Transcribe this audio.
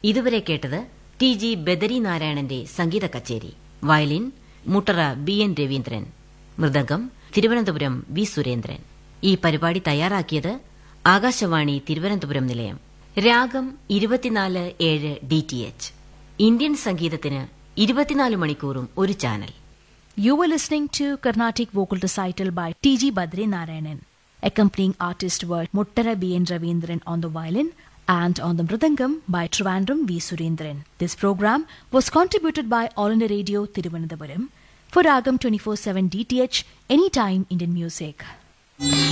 ഇതുവരെ കേട്ടത് T G Badri നാരായണന്റെ സംഗീത കച്ചേരി. Violin Muttara B N Raveendran, mridangam Thiruvananthapuram V Surendran. ഈ പരിപാടി തയ്യാറാക്കിയത് ആകാശവാണി തിരുവനന്തപുരം നിലയം. രാഗം 24/7 DTH. ഇന്ത്യൻ സംഗീതത്തിന് 24 മണിക്കൂറും ഒരു channel. You were listening to Carnatic vocal recital by T.G. Badri Narayanan. Accompanying artists were Muttara B. N. Ravindran on the violin and on the mridangam by Trivandrum V. Surendran. This program was contributed by All India Radio Tiruvanaanthapuram for Ragam 24/7 DTH, Anytime Indian Music.